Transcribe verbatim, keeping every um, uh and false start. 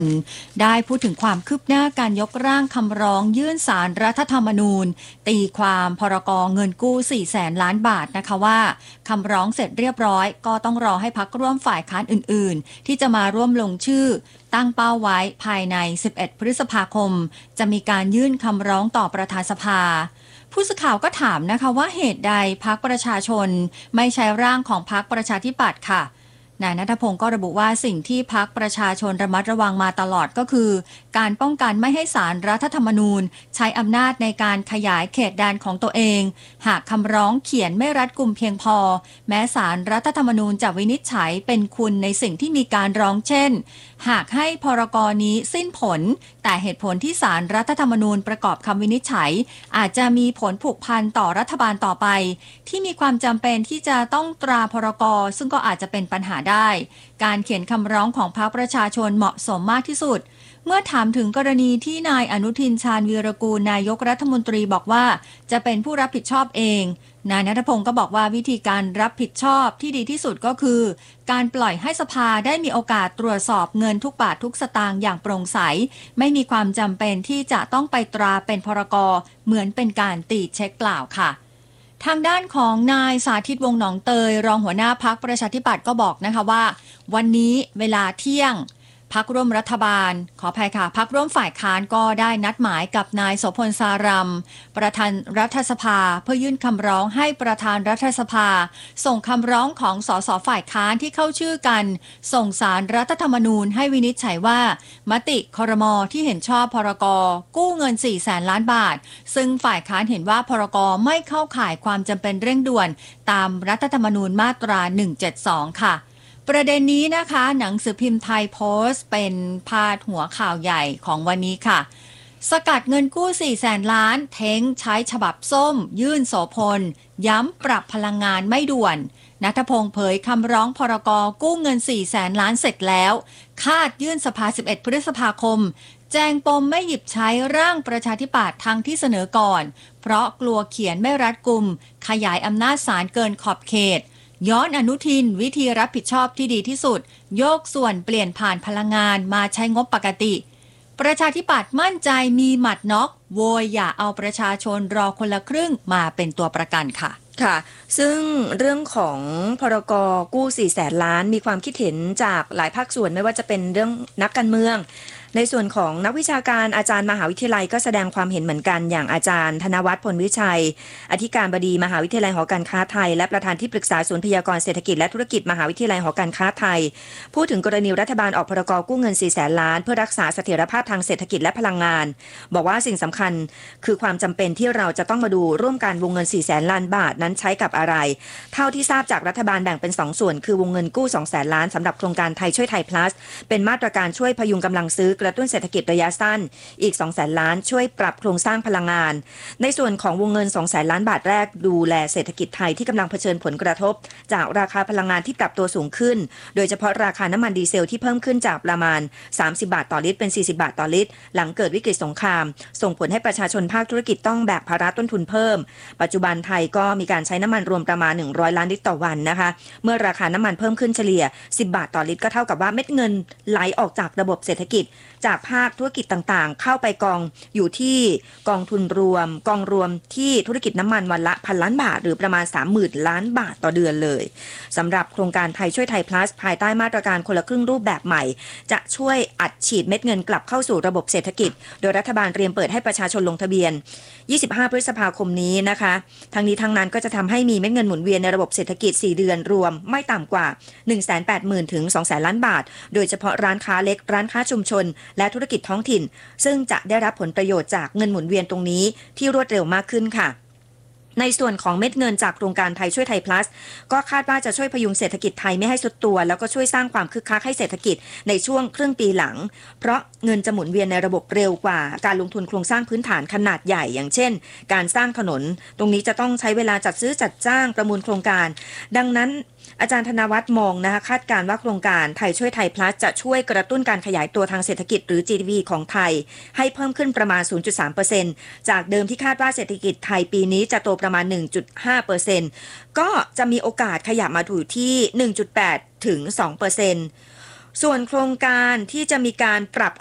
ได้พูดถึงความคืบหน้าการยกร่างคำร้องยื่นศาลรัฐธรรมนูญตีความพรกเงินกู้สี่แสนล้านบาทนะคะว่าคำร้องเสร็จเรียบร้อยก็ต้องรอให้พรรคร่วมฝ่ายค้านอื่นๆที่จะมาร่วมลงชื่อตั้งเป้าไว้ภายในสิบเอ็ดพฤษภาคมจะมีการยื่นคำร้องต่อประธานสภาผู้สื่อข่าวก็ถามนะคะว่าเหตุใดพรรคประชาชนไม่ใช้ร่างของพรรคประชาธิปัตย์ค่ะนายณัฐพงศ์ก็ระบุว่าสิ่งที่พรรคประชาชนระมัดระวังมาตลอดก็คือการป้องกันไม่ให้ศาลรัฐธรรมนูญใช้อำนาจในการขยายเขตแดนของตัวเองหากคำร้องเขียนไม่รัดกุมเพียงพอแม้ศาลรัฐธรรมนูญจะวินิจฉัยเป็นคุณในสิ่งที่มีการร้องเช่นหากให้พรกนี้สิ้นผลแต่เหตุผลที่ศาลรัฐธรรมนูญประกอบคำวินิจฉัยอาจจะมีผลผูกพันต่อรัฐบาลต่อไปที่มีความจำเป็นที่จะต้องตราพรกซึ่งก็อาจจะเป็นปัญหาได้การเขียนคำร้องของพรรคประชาชนเหมาะสมมากที่สุดเมื่อถามถึงกรณีที่นายอนุทินชาญวีรกูลนายกรัฐมนตรีบอกว่าจะเป็นผู้รับผิดชอบเองนายณัฐพงศ์ก็บอกว่าวิธีการรับผิดชอบที่ดีที่สุดก็คือการปล่อยให้สภาได้มีโอกาสตรวจสอบเงินทุกบาททุกสตางค์อย่างโปร่งใสไม่มีความจำเป็นที่จะต้องไปตราเป็นพรกเหมือนเป็นการตีเช็คเปล่าค่ะทางด้านของนายสาธิตวงศ์หนองเตยรองหัวหน้าพรรคประชาธิปัตย์ก็บอกนะคะว่าวันนี้เวลาเที่ยงพรรคร่วมรัฐบาลขออภัยค่ะพรรคร่วมฝ่ายค้านก็ได้นัดหมายกับนายโสพลสารัมประธานรัฐสภาเพื่อยื่นคำร้องให้ประธานรัฐสภาส่งคำร้องของสสฝ่ายค้านที่เข้าชื่อกันส่งศาลรัฐธรรมนูญให้วินิจฉัยว่ามติครม.ที่เห็นชอบพรก.กู้เงินสี่แสนล้านบาทซึ่งฝ่ายค้านเห็นว่าพรก.ไม่เข้าข่ายความจำเป็นเร่งด่วนตามรัฐธรรมนูญมาตราหนึ่งเจ็ดสองค่ะประเด็นนี้นะคะหนังสือพิมพ์ไทยโพสต์เป็นพาดหัวข่าวใหญ่ของวันนี้ค่ะสกัดเงินกู้สี่แสนล้านเท้งใช้ฉบับส้มยื่นโสพลย้ำปรับพลังงานไม่ด่วนณัฐพงศ์เผยคำร้องพรกกู้เงินสี่แสนล้านเสร็จแล้วคาดยื่นสภาสิบเอ็ดพฤษภาคมแจงปมไม่หยิบใช้ร่างประชาธิปัตย์ทางที่เสนอก่อนเพราะกลัวเขียนไม่รัดกุมขยายอำนาจศาลเกินขอบเขตย้อนอนุทินวิธีรับผิดชอบที่ดีที่สุดโยกส่วนเปลี่ยนผ่านพลังงานมาใช้งบปกติประชาธิปัตย์มั่นใจมีหมัดน็อกโวยอย่าเอาประชาชนรอคนละครึ่งมาเป็นตัวประกันค่ะค่ะซึ่งเรื่องของพรกกู้สี่แสนล้านมีความคิดเห็นจากหลายภาคส่วนไม่ว่าจะเป็นเรื่องนักการเมืองในส่วนของนักวิชาการอาจารย์มหาวิทยาลัยก็แสดงความเห็นเหมือนกันอย่างอาจารย์ธนวัฒน์พลวิชัยอธิการบดีมหาวิทยาลัยหอการค้าไทยและประธานที่ปรึกษาศูนย์พยากรณ์เศรษฐกิจและธุรกิจมหาวิทยาลัยหอการค้าไทยพูดถึงกรณีรัฐบาลออกพรกกู้เงินสี่แสนล้านเพื่อรักษาเสถียรภาพทางเศรษฐกิจและพลังงานบอกว่าสิ่งสำคัญคือความจำเป็นที่เราจะต้องมาดูร่วมกันวงเงินสี่แสนล้านบาทนั้นใช้กับอะไรเท่าที่ทราบจากรัฐบาลแบ่งเป็นสองส่วนคือวงเงินกู้สองแสนล้านสำหรับโครงการไทยช่วยไทย plus เป็นมาตรการช่วยพยุงกำลังซื้อกระตุ้นเศรษฐกิจระยะสั้นอีก สองแสนล้านช่วยปรับโครงสร้างพลังงานในส่วนของวงเงิน สองแสนล้านบาทแรกดูแลเศรษฐกิจไทยที่กำลังเผชิญผลกระทบจากราคาพลังงานที่ปรับตัวสูงขึ้นโดยเฉพาะราคาน้ำมันดีเซลที่เพิ่มขึ้นจากประมาณสามสิบบาทต่อลิตรเป็นสี่สิบบาทต่อลิตรหลังเกิดวิกฤตสงครามส่งผลให้ประชาชนภาคธุรกิจต้องแบกภาระต้นทุนเพิ่มปัจจุบันไทยก็มีการใช้น้ำมันรวมประมาณหนึ่งร้อยล้านลิตรต่อวันนะคะเมื่อราคาน้ำมันเพิ่มขึ้นเฉลี่ยสิบบาทต่อลิตรก็เท่ากับว่าเม็ดเงินไหลออกจากระบบเศรษฐกิจจากภาคธุรกิจต่างๆเข้าไปกองอยู่ที่กองทุนรวมกองรวมที่ธุรกิจน้ำมันวันละพันล้านบาทหรือประมาณ สามหมื่นล้านบาทต่อเดือนเลยสำหรับโครงการไทยช่วยไทย plus ภายใต้มาตรการคนละครึ่งรูปแบบใหม่จะช่วยอัดฉีดเม็ดเงินกลับเข้าสู่ระบบเศรษฐกิจโดยรัฐบาลเตรียมเปิดให้ประชาชนลงทะเบียนยี่สิบห้าพฤษภาคมนี้นะคะทั้งนี้ทั้งนั้นก็จะทำให้มีเม็ดเงินหมุนเวียนในระบบเศรษฐกิจสี่เดือนรวมไม่ต่ำกว่า หนึ่งแสนแปดหมื่น ถึง สองแสนล้านบาทโดยเฉพาะร้านค้าเล็กร้านค้าชุมชนและธุรกิจท้องถิ่นซึ่งจะได้รับผลประโยชน์จากเงินหมุนเวียนตรงนี้ที่รวดเร็วมากขึ้นค่ะในส่วนของเม็ดเงินจากโครงการไทยช่วยไทย plus ก็คาดว่าจะช่วยพยุงเศรษฐกิจไทยไม่ให้ทรุดตัวแล้วก็ช่วยสร้างความคึกคักให้เศรษฐกิจในช่วงครึ่งปีหลังเพราะเงินจะหมุนเวียนในระบบเร็วกว่าการลงทุนโครงสร้างพื้นฐานขนาดใหญ่อย่างเช่นการสร้างถนนตรงนี้จะต้องใช้เวลาจัดซื้อจัดจ้างประมูลโครงการดังนั้นอาจารย์ธนวัฒน์มองนะคะคาดการณ์ว่าโครงการไทยช่วยไทย plus จะช่วยกระตุ้นการขยายตัวทางเศรษฐกิจหรือ จี ดี พี ของไทยให้เพิ่มขึ้นประมาณ ศูนย์จุดสามเปอร์เซ็นต์ จากเดิมที่คาดว่าเศรษฐกิจไทยปีนี้จะโตประมาณ หนึ่งจุดห้าเปอร์เซ็นต์ ก็จะมีโอกาสขยับมาอยู่ที่ หนึ่งจุดแปด ถึง สองเปอร์เซ็นต์ส่วนโครงการที่จะมีการปรับ